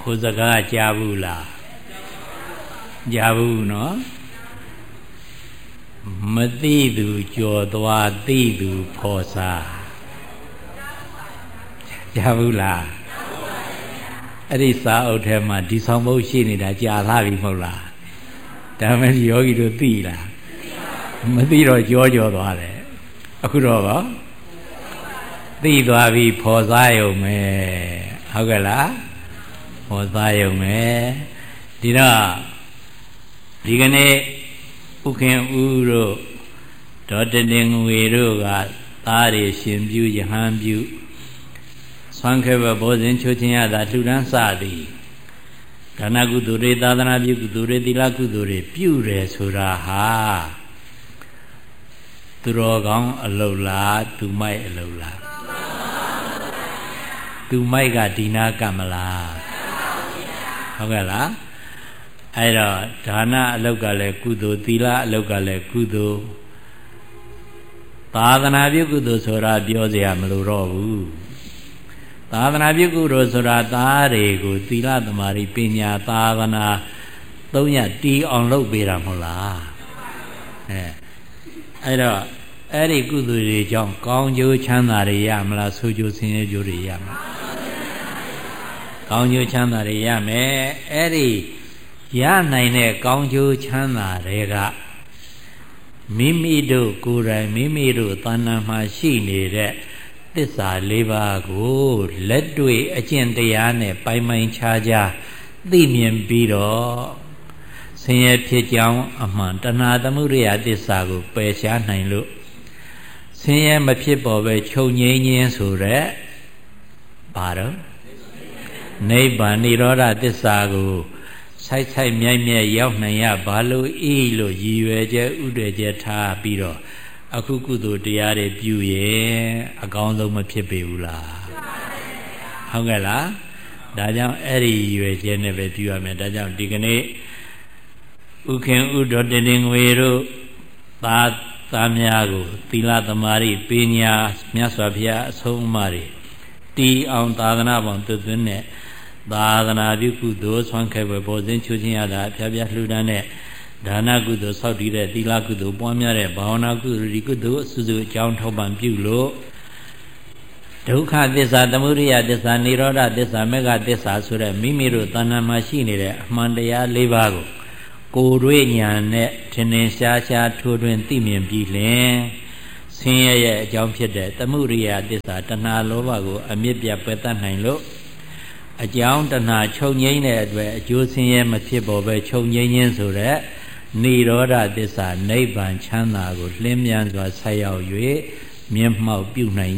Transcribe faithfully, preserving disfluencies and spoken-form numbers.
ခိုးစကားကြားဘူးလားကြားဘူးနော်မသိသူကြော်သွားသိသူဖော်စားကြားဘူးလားအဲ့ဒီစာအုပ်ထဲမှာဒီဆောင်မုတ်ရှိနေတာကြာလာပြီမဟုတ်လားဒါမှမဟုတ်ယောဂီတို့သိလားမသိတော့ကြောကြောသွားတယ်အခုတော့ဗောသိသွားပြီဖော်စားရုံပဲဟုတ်ကဲ့လားဖော်စားရုံပဲဒီတော့ဒီကနေ့ဥခင်ဦးတို့ဒေါ်တတင်ငွေတို့ကသားရရှင်ပြုယဟန်ပြုဆွမ်းခဲဘဘောဇင်ချိုးချင်းရတာလှူဒန်းစသည်ဒါနကုသိုလ်တွေသာသနာပြုကုသိုလ်တွေသီလကုသိုလ်တွေပြုတယ်ဆိုတာဟာသူတော်ကောင်းအလုလားသူမိုက်အလုလားသူမိုက်ကဒီနာကမ္မလားဟုတ်ကဲ့လားအဲ့တော့ဒါနအလုကလည်းကုသိုလ်သီလအလုကလည်းကုသိုလ်သာသနာပြုကုသိုလ်ဆိုတာပြောစရာမလိုတော့ဘူးသာသနာပြုကုသိုလ်ဆိုတာသားတွေကိုသီလသမာဓိပညာသာသနာသုံးရတီးအောင်လုပ်ပေးတာမဟုတ်လားအဲအဲ့တော့အဲ့ဒီကုသိုလ်တွေကြောင့်ကောင်းကျိုးချမ်းသာတွေရမလားဆိုးကျိုးဆင်းရဲကျိုးတွေရမလားကောင်းကျိုးချမ်းသာတွေရမယ်အဲ့ဒီရနိုင်တဲ့ကောင်းကျိုးချမ်းသာတွေကမိမိတို့ကိုယ်တိုင်မိမိတို့တဏ္ဍာမှာရှိနေတဲ့သစ္စာလေးပါးကိုလက်တွေ့အကျင့်တရားနဲ့ပိုင်ပိုင်ခြားခြားသိမြင်ပြီးတော့ဆင်းရဲဖြစ်ကြောင်းအမှန်တဏှာသမုဒယသစ္စာကိုပယ်ရှားနိုင်လို့ဆင်းရဲမဖြစ်ပေါ်ပဲချုပ်ငြိမ်းခြင်းဆိုတဲ့ဘာတော့နိဗ္ဗာန်និရောဓသစ္စာကိုဆိုင်ဆိုင်မြိုက်မြိုက်ရောက်နိုင်ရဘာလို့ဤလို့ရည်ရွယ်ချက်ဥဒွယ်ချက်ထားပြီးတော့အခုကုသိုလ်တရားတွေပြုရင်အကောင်းဆုံးမဖြစ်ပေဘူးလားဟုတ်ကဲ့လားဒါကြောင့်အဲ့ဒီရည်ရွယ်ချက်နဲ့ပဲပြုရမယ်ဒါကြောင့်ဒီကနေ့ဥခင်ဥဒေါ်တင်ငွေတို့သာသားများကိုသီလသမာဓိပညာမြတ်စွာဘုရားအဆုံးအမတွေတီးအောင်သာသနာပေါင်းသွတ်နဲ့သာသနာပြုကုသိုလ်ဆွမ်းခဲပဲပေါ်စဉ်ချိုးချင်းရတာဖျားဖျားလှူဒန်းတဲ့ဒါနကုသိုလ်ဆောက်တည်တဲ့သီလကုသိုလ်ပွားများတဲ့ဘာဝနာကုသိုလ်ဒီကုသိုလ်အစုစုအကြောင်းထောက်ပံ့ပြုလို့ဒုက္ခသစ္စာသမုဒယသစ္စာនិရောဓသစ္စာမေဃသစ္စာဆိုတဲ့မိမိတို့တဏ္ဍာမှာရှိနေတဲ့အမှန်တရား၄ပါးကိုကိုယ်တွေ့ဉာဏ်နဲ့ထင်ထင်ရှားရှားထိုးထွင်းသိမြင်ပြီးလင်ဆင်းရဲရဲ့အကြောင်းဖြစ်တဲ့သမုဒယသစ္စာတဏှာလောဘကိုအမြစ်ပြတ်ပယ်တတ်နိုင်လို့အကြောင်းတဏှာချုပ်ငြိမ်းတဲ့အတွက်အကျိုးဆင်းရဲမဖြစ်ပေါ်ပဲချုပ်ငြိမ်းခြင်းဆိုတဲ့និရောဓသစ္စာနိဗ္ဗာန်ချမ်းသာကိုလင်းမြန်စွာဆက်ရောက်၍မျက်မှောက်ပြုနိုင်